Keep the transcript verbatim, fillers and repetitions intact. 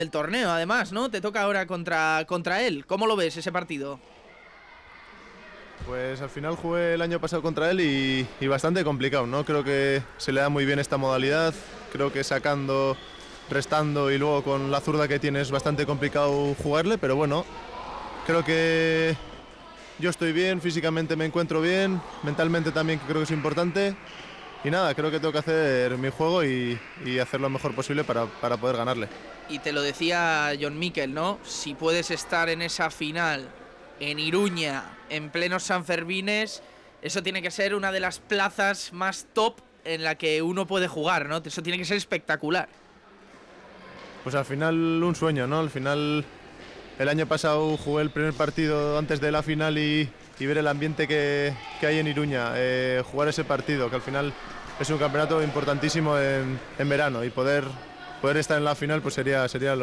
el torneo, además, ¿no? Te toca ahora contra, contra él. ¿Cómo lo ves ese partido? Pues al final jugué el año pasado contra él y, y bastante complicado, ¿no? Creo que se le da muy bien esta modalidad, creo que sacando, restando y luego con la zurda que tiene es bastante complicado jugarle, pero bueno, creo que yo estoy bien, físicamente me encuentro bien, mentalmente también creo que es importante y nada, creo que tengo que hacer mi juego y, y hacer lo mejor posible para, para poder ganarle. Y te lo decía John Miquel, ¿no? Si puedes estar en esa final en Iruña, en plenos Sanfermines, eso tiene que ser una de las plazas más top en la que uno puede jugar, ¿no? Eso tiene que ser espectacular. Pues al final un sueño, ¿no? Al final el año pasado jugué el primer partido antes de la final y, y ver el ambiente que, que hay en Iruña, eh, jugar ese partido, que al final es un campeonato importantísimo en, en verano y poder, poder estar en la final pues sería, sería lo